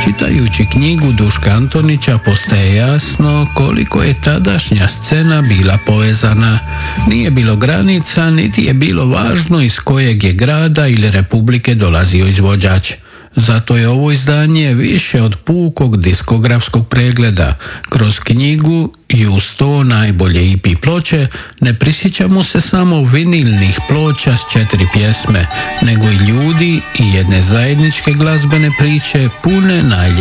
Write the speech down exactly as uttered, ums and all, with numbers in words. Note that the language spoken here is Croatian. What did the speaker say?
Čitajući knjigu Duška Antonića postaje jasno koliko je tadašnja scena bila povezana. Nije bilo granica, niti je bilo važno iz kojeg je grada ili republike dolazio izvođač. Zato je ovo izdanje više od pukog diskografskog pregleda. Kroz knjigu i uz sto najbolje E P ploče ne prisjećamo se samo vinilnih ploča s četiri pjesme, nego i ljudi i jedne zajedničke glazbene priče pune najljepših